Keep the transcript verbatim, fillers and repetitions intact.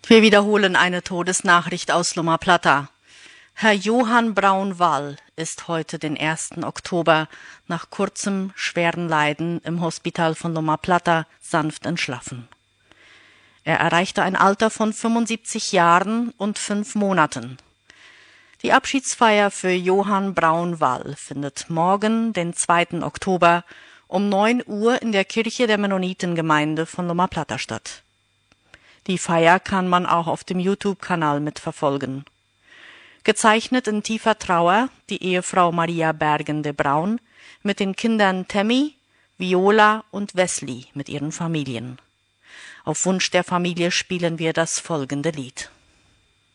Wir wiederholen eine Todesnachricht aus Loma Plata. Herr Johann Braun-Wall ist heute, den ersten Oktober, nach kurzem, schweren Leiden im Hospital von Loma Plata sanft entschlafen. Er erreichte ein Alter von fünfundsiebzig Jahren und fünf Monaten. Die Abschiedsfeier für Johann Braun-Wall findet morgen, den zweiten Oktober, um neun Uhr in der Kirche der Mennonitengemeinde von Loma Plata statt. Die Feier kann man auch auf dem YouTube-Kanal mitverfolgen. Gezeichnet in tiefer Trauer die Ehefrau Maria Bergen de Braun mit den Kindern Tammy, Viola und Wesley mit ihren Familien. Auf Wunsch der Familie spielen wir das folgende Lied.